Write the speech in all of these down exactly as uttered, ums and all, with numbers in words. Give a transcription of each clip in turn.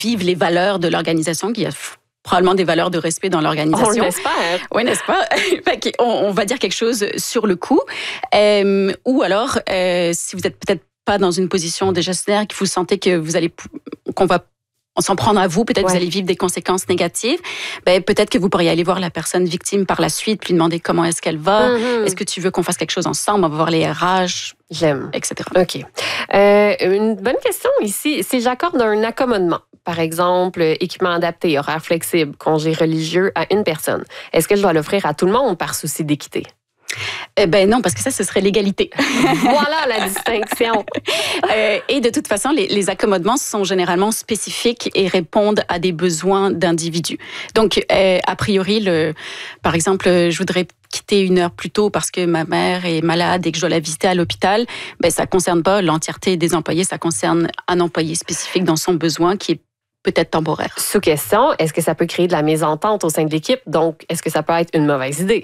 vivent les valeurs de l'organisation, qu'il y a probablement des valeurs de respect dans l'organisation. On l'espère. Oui, n'est-ce pas? Fait qu'on, on va dire quelque chose sur le coup. Euh, ou alors, euh, si vous êtes peut-être pas dans une position de gestionnaire, que vous sentez que vous allez, qu'on va on s'en prendre à vous, peut-être ouais. vous allez vivre des conséquences négatives, ben, peut-être que vous pourriez aller voir la personne victime par la suite, puis demander comment est-ce qu'elle va, mm-hmm. est-ce que tu veux qu'on fasse quelque chose ensemble, on va voir les R H, j'aime, et cetera. OK. Euh, une bonne question ici, si j'accorde un accommodement, par exemple, équipement adapté, horaire flexible, congé religieux à une personne, est-ce que je dois l'offrir à tout le monde par souci d'équité? Eh ben non, parce que ça, ce serait l'égalité. Voilà la distinction. euh, et de toute façon, les, les accommodements sont généralement spécifiques et répondent à des besoins d'individus. Donc, euh, a priori, le, par exemple, je voudrais quitter une heure plus tôt parce que ma mère est malade et que je dois la visiter à l'hôpital. Ben, ça ne concerne pas l'entièreté des employés, ça concerne un employé spécifique dans son besoin qui est peut-être temporaire. Sous question, est-ce que ça peut créer de la mésentente au sein de l'équipe? Donc, est-ce que ça peut être une mauvaise idée?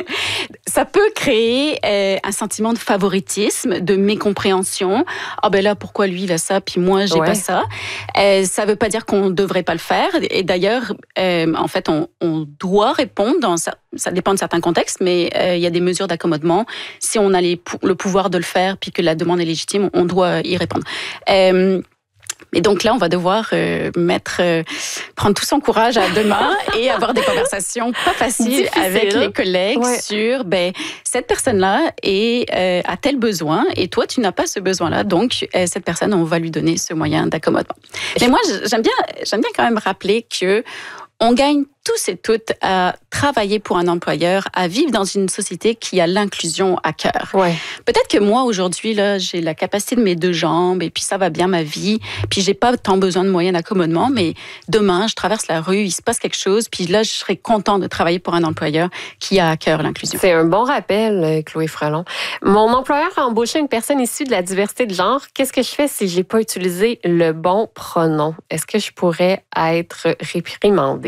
Ça peut créer euh, un sentiment de favoritisme, de mécompréhension. Ah ben là, pourquoi lui il a ça, puis moi j'ai ouais. pas ça. Euh, ça veut pas dire qu'on devrait pas le faire. Et d'ailleurs, euh, en fait, on, on doit répondre dans ça. Ça dépend de certains contextes, mais euh, il y a des mesures d'accommodement. Si on a les, le pouvoir de le faire, puis que la demande est légitime, on doit y répondre. Euh, Et donc là, on va devoir euh, mettre, euh, prendre tout son courage à deux mains et avoir des conversations pas faciles difficile, avec les collègues ouais. sur ben, cette personne-là est, euh, a tel besoin et toi, tu n'as pas ce besoin-là. Donc, euh, cette personne, on va lui donner ce moyen d'accommodement. Mais moi, j'aime bien, j'aime bien quand même rappeler que on gagne tous et toutes à travailler pour un employeur, à vivre dans une société qui a l'inclusion à cœur. Ouais. Peut-être que moi, aujourd'hui, là, j'ai la capacité de mes deux jambes et puis ça va bien ma vie, puis j'ai pas tant besoin de moyens d'accommodement, mais demain, je traverse la rue, il se passe quelque chose, puis là, je serais content de travailler pour un employeur qui a à cœur l'inclusion. C'est un bon rappel, Chloé Frelon. Mon employeur a embauché une personne issue de la diversité de genre. Qu'est-ce que je fais si j'ai pas utilisé le bon pronom? Est-ce que je pourrais être réprimandée?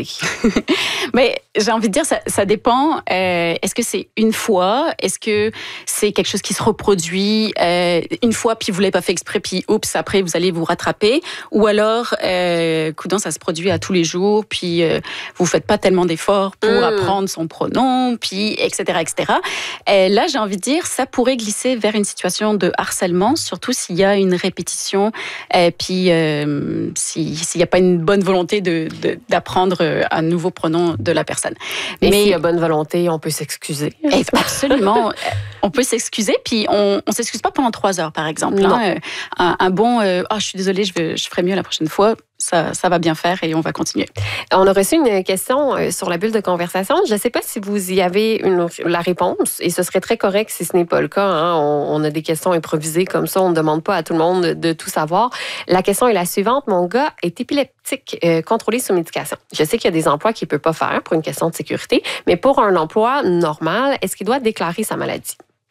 Mais j'ai envie de dire, ça, ça dépend. Euh, est-ce que c'est une fois? Est-ce que c'est quelque chose qui se reproduit euh, une fois, puis vous ne l'avez pas fait exprès, puis oups, après, vous allez vous rattraper? Ou alors, euh, coudonc, ça se produit à tous les jours, puis euh, vous ne faites pas tellement d'efforts pour mmh. apprendre son pronom, puis et cetera, et cetera. Et là, j'ai envie de dire, ça pourrait glisser vers une situation de harcèlement, surtout s'il y a une répétition, et puis euh, si, s'il n'y a pas une bonne volonté de, de, d'apprendre un nouveau pronom de la personne. Mais, Mais s'il y a bonne volonté, on peut s'excuser. Absolument. On peut s'excuser, puis on ne s'excuse pas pendant trois heures, par exemple. Hein. Un, un bon euh, « Ah, oh, je suis désolée, je, vais, je ferai mieux la prochaine fois », ça, ça va bien faire et on va continuer. On a reçu une question sur la bulle de conversation. Je ne sais pas si vous y avez une, la réponse, et ce serait très correct si ce n'est pas le cas. Hein. On, on a des questions improvisées comme ça, on ne demande pas à tout le monde de, de tout savoir. La question est la suivante. Mon gars est épileptique, euh, contrôlé sous médication. Je sais qu'il y a des emplois qu'il ne peut pas faire pour une question de sécurité, mais pour un emploi normal, est-ce qu'il doit déclarer sa maladie?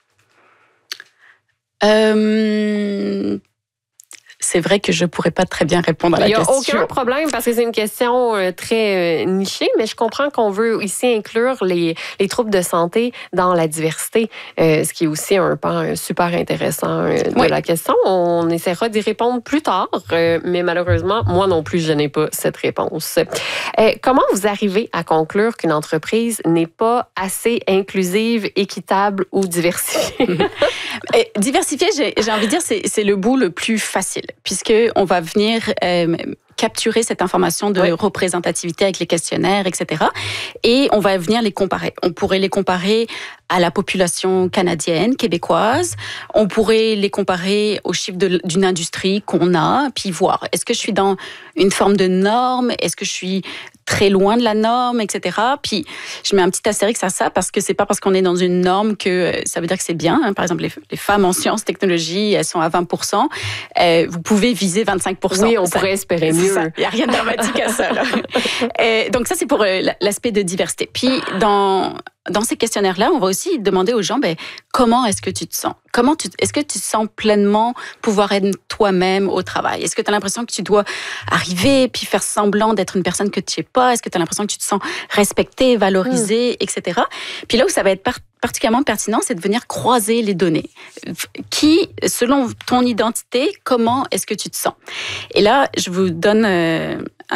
Euh... C'est vrai que je ne pourrais pas très bien répondre à la question. Il n'y a aucun problème parce que c'est une question très nichée, mais je comprends qu'on veut ici inclure les, les troubles de santé dans la diversité, euh, ce qui est aussi un pan super intéressant de oui. la question. On essaiera d'y répondre plus tard, euh, mais malheureusement, moi non plus, je n'ai pas cette réponse. Euh, comment vous arrivez à conclure qu'une entreprise n'est pas assez inclusive, équitable ou diversifiée? Diversifiée, j'ai, j'ai envie de dire, c'est, c'est le bout le plus facile, puisqu'on va venir euh, capturer cette information de oui. représentativité avec les questionnaires, et cetera. Et on va venir les comparer. On pourrait les comparer à la population canadienne, québécoise. On pourrait les comparer aux chiffres de, d'une industrie qu'on a, puis voir, est-ce que je suis dans une forme de norme? Est-ce que je suis très loin de la norme, et cetera. Puis, je mets un petit astérix à ça parce que c'est pas parce qu'on est dans une norme que ça veut dire que c'est bien. Par exemple, les, les femmes en sciences, technologie, elles sont à vingt pour cent. Euh, vous pouvez viser vingt-cinq pour cent. Oui, on ça, pourrait espérer mieux. Il n'y a rien de dramatique à ça. Là. Euh, donc, ça, c'est pour euh, l'aspect de diversité. Puis, dans... Dans ces questionnaires-là, on va aussi demander aux gens, ben, comment est-ce que tu te sens? Comment tu, est-ce que tu te sens pleinement pouvoir être toi-même au travail? Est-ce que tu as l'impression que tu dois arriver puis faire semblant d'être une personne que tu n'es pas? Est-ce que tu as l'impression que tu te sens respecté, valorisé, mmh. et cetera. Puis là où ça va être par- particulièrement pertinent, c'est de venir croiser les données. Qui, selon ton identité, comment est-ce que tu te sens? Et là, je vous donne... Euh,